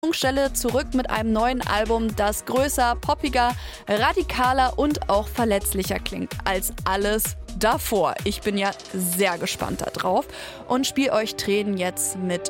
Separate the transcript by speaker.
Speaker 1: Stelle zurück mit einem neuen Album, das größer, poppiger, radikaler und auch verletzlicher klingt als alles davor. Ich bin ja sehr gespannt darauf und spiele euch Tränen jetzt mit